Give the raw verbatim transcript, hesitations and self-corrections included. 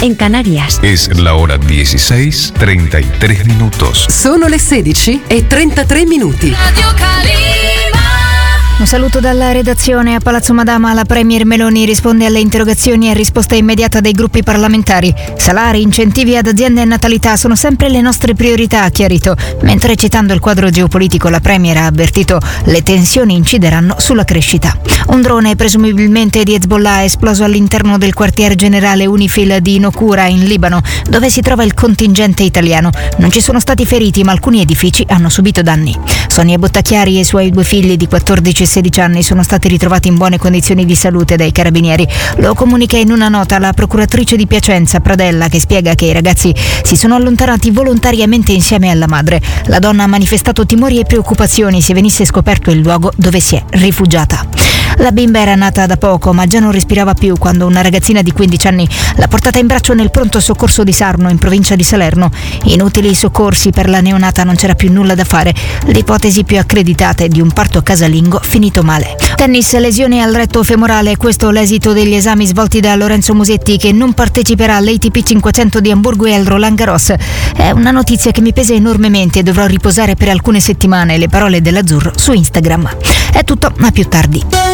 en Canarias. Es la hora dieciséis, treinta y tres minutos. Sono le sedici e trentatré minuti. Radio Calima. Un saluto dalla redazione. A Palazzo Madama la Premier Meloni risponde alle interrogazioni a risposta immediata dei gruppi parlamentari. Salari, incentivi ad aziende e natalità sono sempre le nostre priorità, ha chiarito. Mentre citando il quadro geopolitico la Premier ha avvertito le tensioni incideranno sulla crescita. Un drone presumibilmente di Hezbollah è esploso all'interno del quartier generale Unifil di Nocura in Libano, dove si trova il contingente italiano. Non ci sono stati feriti, ma alcuni edifici hanno subito danni. Sonia Bottacchiari e i suoi due figli di quattordici e sedici anni sono stati ritrovati in buone condizioni di salute dai carabinieri. Lo comunica in una nota la procuratrice di Piacenza, Pradella, che spiega che i ragazzi si sono allontanati volontariamente insieme alla madre. La donna ha manifestato timori e preoccupazioni se venisse scoperto il luogo dove si è rifugiata. La bimba era nata da poco, ma già non respirava più quando una ragazzina di quindici anni l'ha portata in braccio nel pronto soccorso di Sarno, in provincia di Salerno. Inutili soccorsi per la neonata, non c'era più nulla da fare. L'ipotesi più accreditata è di un parto casalingo finito male. Tennis, lesione al retto femorale, questo l'esito degli esami svolti da Lorenzo Musetti, che non parteciperà all'A T P cinquecento di Amburgo e al Roland Garros. È una notizia che mi pesa enormemente e dovrò riposare per alcune settimane, le parole dell'azzurro su Instagram. È tutto, a più tardi.